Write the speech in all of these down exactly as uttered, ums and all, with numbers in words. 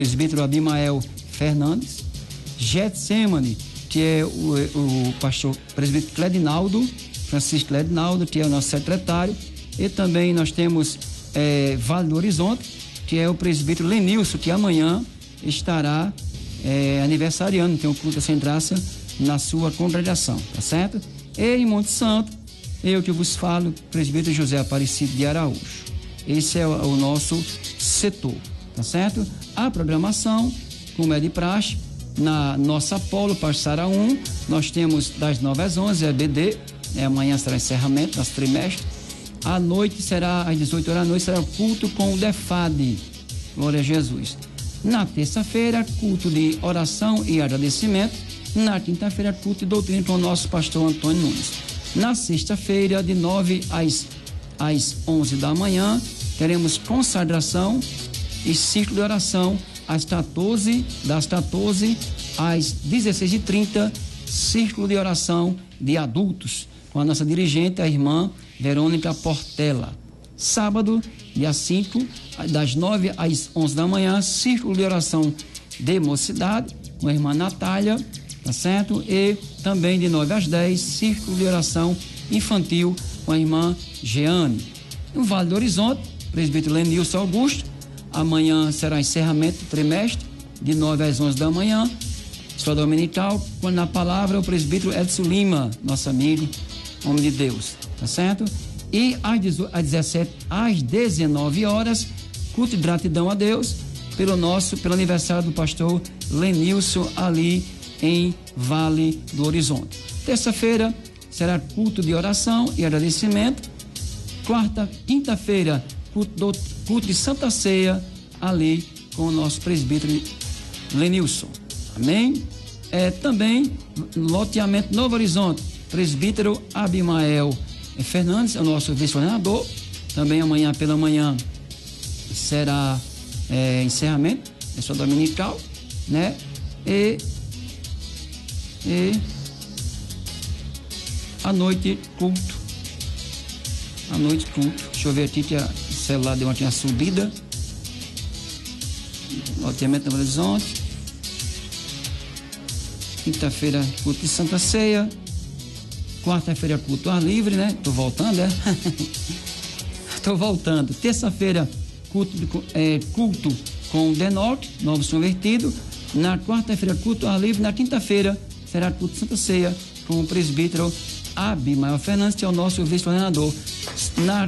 presbítero Abimael Fernandes, Getsemane, que é o, o pastor presbítero Cledinaldo, Francisco Cledinaldo, que é o nosso secretário, e também nós temos é, Vale do Horizonte, que é o presbítero Lenilson, que amanhã estará é, aniversariando, tem um culto sem graça na sua congregação, tá certo? E em Monte Santo, eu que vos falo, presbítero José Aparecido de Araújo. Esse é o, o nosso setor, tá certo? A programação, como é de praxe, na nossa Polo, Passara um, nós temos das nove às onze, é B D, né? Amanhã será encerramento, nosso trimestre. À noite será, às dezoito horas da noite, será o culto com o Defade. Glória a Jesus. Na terça-feira, culto de oração e agradecimento. Na quinta-feira, culto de doutrina com o nosso pastor Antônio Nunes. Na sexta-feira, de nove às, às onze da manhã, teremos consagração e ciclo de oração às quatorze, das quatorze às dezesseis e trinta, círculo de oração de adultos, com a nossa dirigente, a irmã Verônica Portela. Sábado, dia cinco, das nove às onze da manhã, círculo de oração de mocidade, com a irmã Natália, tá certo? E também de nove às dez, círculo de oração infantil com a irmã Jeane. No Vale do Horizonte, presbítero Lenilson Augusto, amanhã será encerramento do trimestre, de nove às onze da manhã, escola dominical, quando na palavra o presbítero Edson Lima, nosso amigo, homem de Deus, tá certo? E às dezessete, às dezenove horas, culto de gratidão a Deus pelo nosso, pelo aniversário do pastor Lenilson ali em Vale do Horizonte. Terça-feira será culto de oração e agradecimento. Quarta, quinta-feira, culto, do, culto de Santa Ceia ali com o nosso presbítero Lenilson. Amém? É, também, loteamento Novo Horizonte, presbítero Abimael Fernandes, é o nosso vice-coordenador. Também amanhã pela manhã será é, encerramento, é só dominical, né? E, e à noite, culto. À noite, culto. Deixa eu ver aqui que o celular deu uma, uma subida. Loteamento Novo Horizonte. Quinta-feira, culto de Santa Ceia. Quarta-feira, culto ar livre, né? Tô voltando, é? Tô voltando. Terça-feira, culto, de, é, culto com o Denoc, Novo Convertido. Na quarta-feira, culto ar livre. Na quinta-feira, será culto de Santa Ceia com o presbítero Abimael Fernandes, que é o nosso vice-coordenador. Na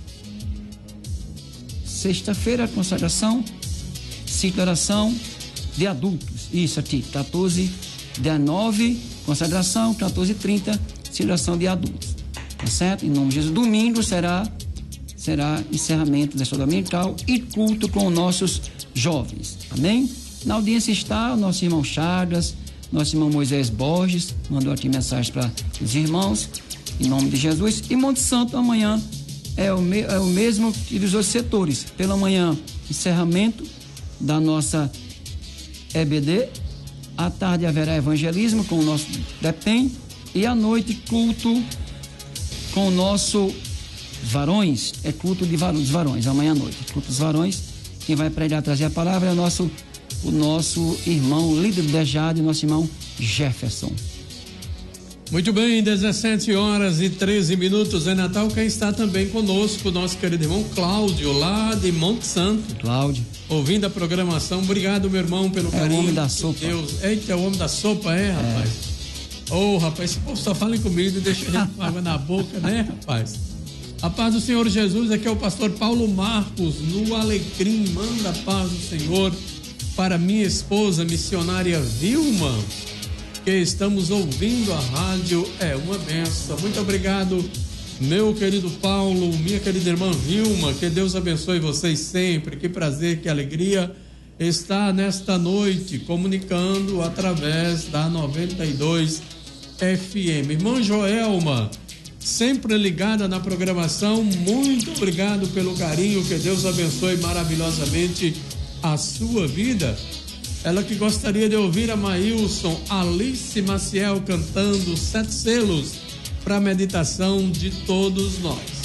sexta-feira, consagração, ciclo de oração de adultos. Isso aqui, quatorze, dezenove, consagração, quatorze e trinta, celebração de adultos, tá certo? Em nome de Jesus. Domingo será será encerramento da escola dominical e culto com nossos jovens, amém? Na audiência está o nosso irmão Chagas, nosso irmão Moisés Borges, mandou aqui mensagem para os irmãos, em nome de Jesus. E Monte Santo amanhã é o, me, é o mesmo que dos outros setores. Pela manhã, encerramento da nossa E B D, à tarde haverá evangelismo com o nosso DEPEN, e à noite, culto com o nosso varões, é culto de varões, varões, amanhã à noite, culto dos varões. Quem vai pregar, trazer a palavra é o nosso, o nosso irmão, líder do Dejade, nosso irmão Jefferson. Muito bem, dezessete horas e treze minutos em Natal. Quem está também conosco, nosso querido irmão Cláudio, lá de Monte Santo. Cláudio. Ouvindo a programação. Obrigado, meu irmão, pelo é carinho. É o homem da sopa. Deus. Eita, é o homem da sopa, é, rapaz? É. Ô, oh, rapaz, esse povo só fala em comida e deixa a gente com água na boca, né, rapaz? A paz do Senhor Jesus, aqui é o pastor Paulo Marcos, no Alecrim. Manda a paz do Senhor para minha esposa, missionária Vilma, que estamos ouvindo a rádio. É uma benção. Muito obrigado, meu querido Paulo, minha querida irmã Vilma, que Deus abençoe vocês sempre. Que prazer, que alegria estar nesta noite comunicando através da noventa e dois F M. Irmã Joelma, sempre ligada na programação, muito obrigado pelo carinho, que Deus abençoe maravilhosamente a sua vida. Ela que gostaria de ouvir a Maílson, Alice Maciel cantando Sete Selos para a meditação de todos nós.